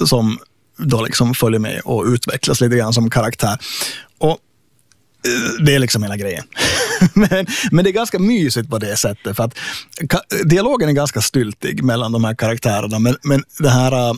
som då liksom följer med och utvecklas lite grann som karaktär. Och det är liksom hela grejen. men det är ganska mysigt på det sättet, för att dialogen är ganska styltig mellan de här karaktärerna, men det här